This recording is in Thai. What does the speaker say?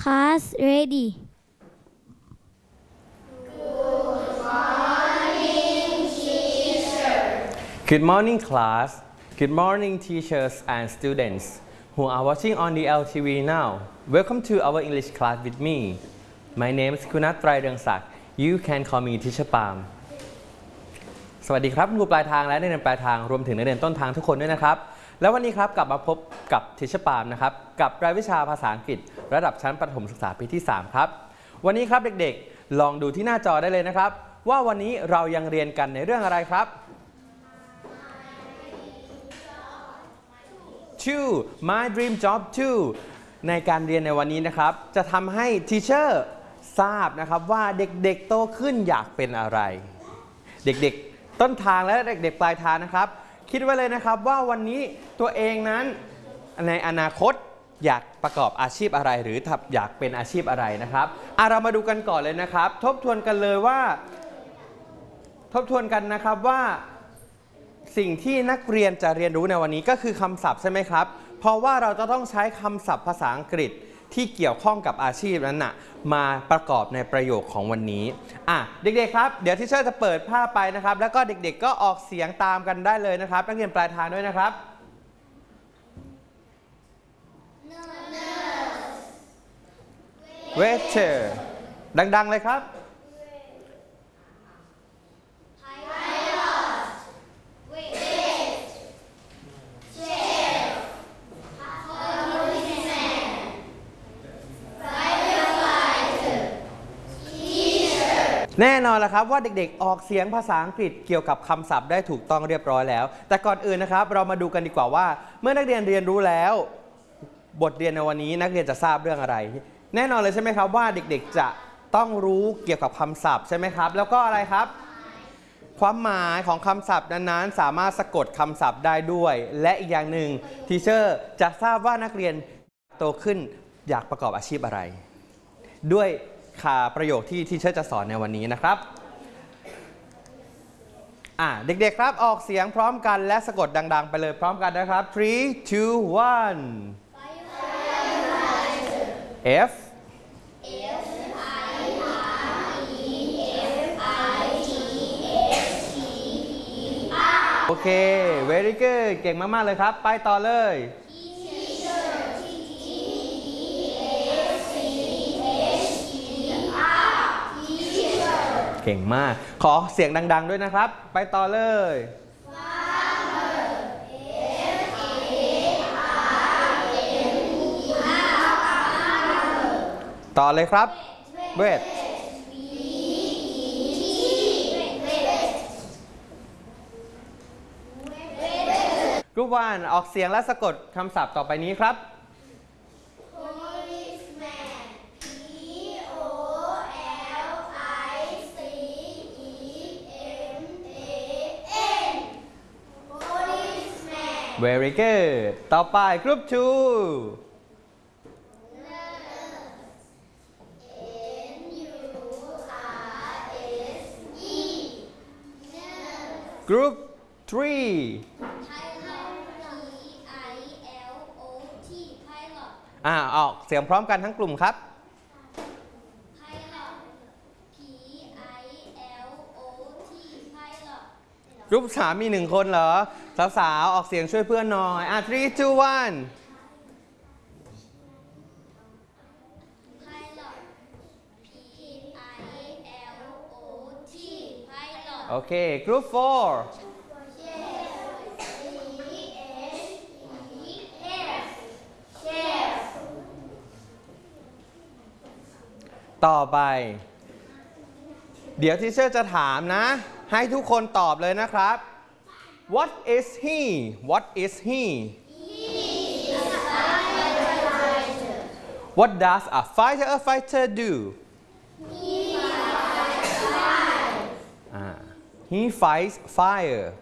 Class ready. Good morning, class. Good morning, teachers and students who are watching on the LTV now. Welcome to our English class with me. My name is Kunat Traidengssak. You can call me Teacher Palm. สวัสดีครับครูปลายทางและนักเรียนปลายทางรวมถึงนักเรียนต้นทางทุกคนด้วยนะครับแล้ววันนี้ครับกลับมาพบกับ Teacher Palm นะครับกับรายวิชาภาษาอังกฤษระดับชั้นประถมศึกษาปีที่ 3 ครับวันนี้ครับเด็กๆลองดูที่หน้าจอได้เลยนะครับว่าวันนี้เรายังเรียนกันในเรื่องอะไรครับ My dream job too ในการเรียนในวันนี้นะครับจะทำให้ Teacher ทราบนะครับว่าเด็กๆโตขึ้นอยากเป็นอะไรเด็กๆต้นทางและเด็กๆปลายทางนะครับคิดไว้เลยนะครับว่าวันนี้ตัวเองนั้นในอนาคตอยากประกอบอาชีพอะไรหรืออยากเป็นอาชีพอะไรนะครับเรามาดูกันก่อนเลยนะครับทบทวนกันนะครับว่าสิ่งที่นักเรียนจะเรียนรู้ในวันนี้ก็คือคำศัพท์ใช่ไหมครับเพราะว่าเราจะต้องใช้คำศัพท์ภาษาอังกฤษที่เกี่ยวข้องกับอาชีพนั้นนะมาประกอบในประโยคของวันนี้เด็กๆครับเดี๋ยวที่เชอร์จะเปิดภาพไปนะครับแล้วก็เด็กๆก็ออกเสียงตามกันได้เลยนะครับนักเรียนปลายทางด้วยนะครับ Waiter ดังๆเลยครับแน่นอนแล้วครับว่าเด็กๆออกเสียงภาษาอังกฤษเกี่ยวกับคำศัพท์ได้ถูกต้องเรียบร้อยแล้วแต่ก่อนอื่นนะครับเรามาดูกันดีกว่าว่าเมื่อนักเรียนเรียนรู้แล้วบทเรียนในวันนี้นักเรียนจะทราบเรื่องอะไรแน่นอนเลยใช่ไหมครับว่าเด็กๆจะต้องรู้เกี่ยวกับคำศัพท์ใช่ไหมครับแล้วก็อะไรครับความหมายของคำศัพท์นั้นๆสามารถสะกดคำศัพท์ได้ด้วยและอีกอย่างหนึ่งทีเชอร์จะทราบว่านักเรียนโตขึ้นอยากประกอบอาชีพอะไรด้วยประโยคที่ทีเชอร์จะสอนในวันนี้นะครับเด็กๆครับออกเสียงพร้อมกันและสะกดดังๆไปเลยพร้อมกันนะครับ 3 2 1 Fโอเค very good เก่งมากๆเลยครับไปต่อเลยเก่งมากขอเสียงดังๆด้วยนะครับไปต่อเลยต่อเลยครับเวทกรุ๊ปวันออกเสียงและสะกดคำศัพท์ต่อไปนี้ครับVery good ต่อไป Group 2 Group 3 ออกเสียงพร้อมกันทั้งกลุ่มครับกรุ๊ป3มี1คนเหรอสาวๆออกเสียงช่วยเพื่อนหน่อย3 2 1โอเคกรุ๊ป4ต่อไปเดี๋ยวทีเชอร์จะถามนะให้ทุกคนตอบเลยนะครับ What is he What is he What does a fighter do He fights fire